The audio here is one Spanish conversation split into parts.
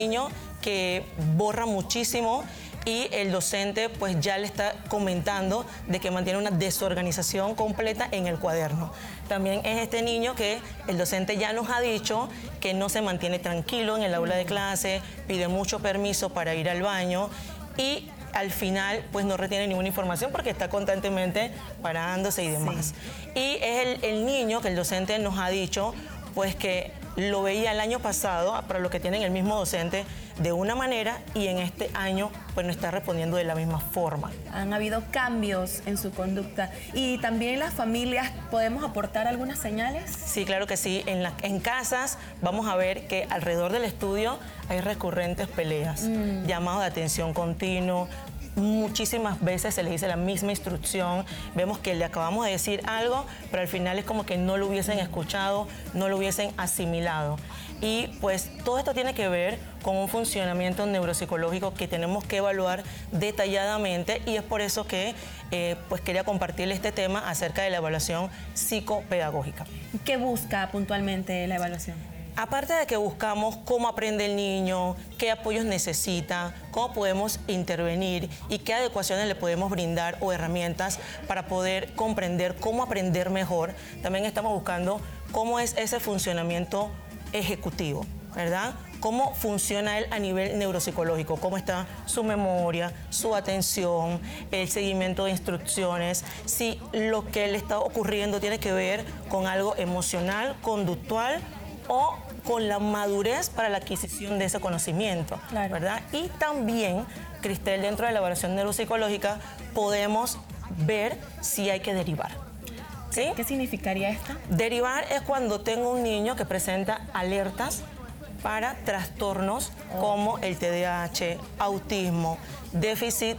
niño que borra muchísimo y el docente pues ya le está comentando de que mantiene una desorganización completa en el cuaderno. También es este niño que el docente ya nos ha dicho que no se mantiene tranquilo en el aula de clase, pide mucho permiso para ir al baño y al final pues no retiene ninguna información porque está constantemente parándose y demás. Sí. Y es el niño que el docente nos ha dicho pues que lo veía el año pasado, para los que tienen el mismo docente, de una manera y en este año pues no está respondiendo de la misma forma. Han habido cambios en su conducta y también las familias, ¿podemos aportar algunas señales? Sí, claro que sí. En casas vamos a ver que alrededor del estudio hay recurrentes peleas, llamados de atención continuo. Muchísimas veces se le dice la misma instrucción, vemos que le acabamos de decir algo, pero al final es como que no lo hubiesen escuchado, no lo hubiesen asimilado. Y pues todo esto tiene que ver con un funcionamiento neuropsicológico que tenemos que evaluar detalladamente y es por eso que pues quería compartirle este tema acerca de la evaluación psicopedagógica. ¿Qué busca puntualmente la evaluación? Aparte de que buscamos cómo aprende el niño, qué apoyos necesita, cómo podemos intervenir y qué adecuaciones le podemos brindar o herramientas para poder comprender cómo aprender mejor, también estamos buscando cómo es ese funcionamiento ejecutivo, ¿verdad? Cómo funciona él a nivel neuropsicológico, cómo está su memoria, su atención, el seguimiento de instrucciones, si lo que le está ocurriendo tiene que ver con algo emocional, conductual o con la madurez para la adquisición de ese conocimiento, claro, ¿verdad? Y también, Cristel, dentro de la evaluación neuropsicológica podemos ver si hay que derivar. ¿Sí? ¿Qué significaría esto? Derivar es cuando tengo un niño que presenta alertas para trastornos como el TDAH, autismo, déficit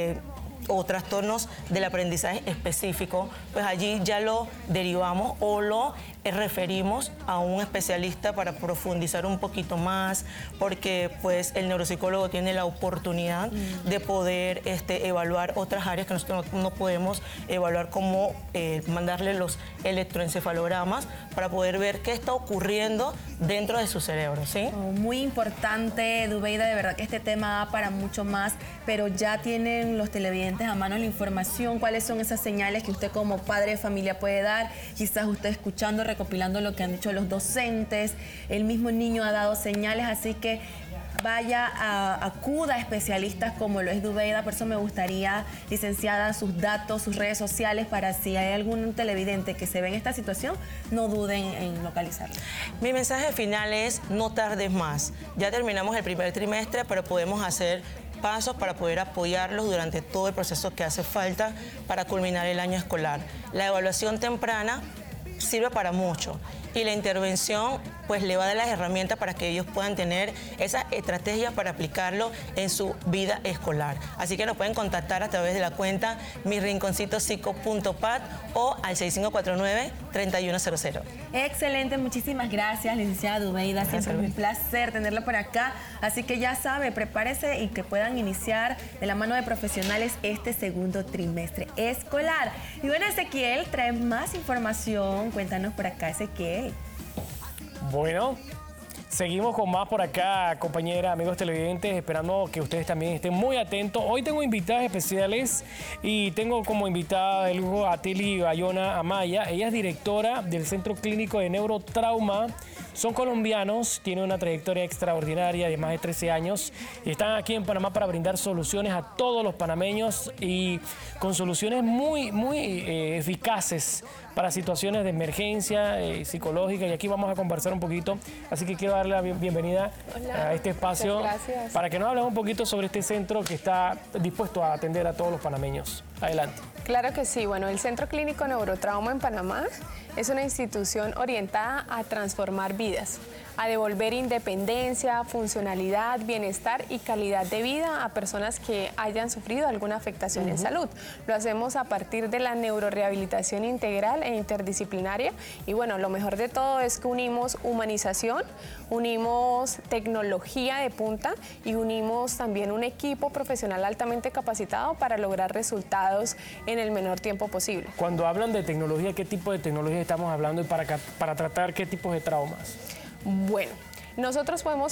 o trastornos del aprendizaje específico, pues allí ya lo derivamos o lo referimos a un especialista para profundizar un poquito más, porque pues el neuropsicólogo tiene la oportunidad de poder evaluar otras áreas que nosotros no podemos evaluar, como mandarle los electroencefalogramas para poder ver qué está ocurriendo dentro de su cerebro, ¿sí? Muy importante, Dubeida, de verdad que este tema da para mucho más, pero ya tienen los televidentes a mano la información, cuáles son esas señales que usted como padre de familia puede dar, quizás usted escuchando, recopilando lo que han dicho los docentes, el mismo niño ha dado señales, así que acuda a especialistas como lo es Dubeida. Por eso me gustaría, licenciada, sus datos, sus redes sociales, para si hay algún televidente que se ve en esta situación, no duden en localizarlo. Mi mensaje final es: no tardes más. Ya terminamos el primer trimestre, pero podemos hacer pasos para poder apoyarlos durante todo el proceso que hace falta para culminar el año escolar. La evaluación temprana sirve para mucho y la intervención pues le va a dar las herramientas para que ellos puedan tener esa estrategia para aplicarlo en su vida escolar. Así que nos pueden contactar a través de la cuenta mirinconcitopsico.pat o al 6549-3100. Excelente, muchísimas gracias, licenciada Dubeida. Siempre es un placer tenerla por acá. Así que ya sabe, prepárese y que puedan iniciar de la mano de profesionales este segundo trimestre escolar. Y bueno, Ezequiel trae más información. Cuéntanos por acá, Ezequiel. Bueno, seguimos con más por acá, compañera, amigos televidentes, esperando que ustedes también estén muy atentos. Hoy tengo invitadas especiales y tengo como invitada de lujo a Teli Bayona Amaya. Ella es directora del Centro Clínico de Neurotrauma. Son colombianos, tienen una trayectoria extraordinaria de más de 13 años y están aquí en Panamá para brindar soluciones a todos los panameños y con soluciones muy eficaces para situaciones de emergencia psicológica, y aquí vamos a conversar un poquito, así que quiero darle la bienvenida a este espacio para que nos hablen un poquito sobre este centro que está dispuesto a atender a todos los panameños. Adelante. Claro que sí. Bueno, el Centro Clínico Neurotrauma en Panamá es una institución orientada a transformar vidas, a devolver independencia, funcionalidad, bienestar y calidad de vida a personas que hayan sufrido alguna afectación en salud. Lo hacemos a partir de la neurorehabilitación integral e interdisciplinaria y bueno, lo mejor de todo es que unimos humanización, unimos tecnología de punta y unimos también un equipo profesional altamente capacitado para lograr resultados en el menor tiempo posible. Cuando hablan de tecnología, ¿qué tipo de tecnología estamos hablando y para tratar qué tipos de traumas? Bueno, nosotros podemos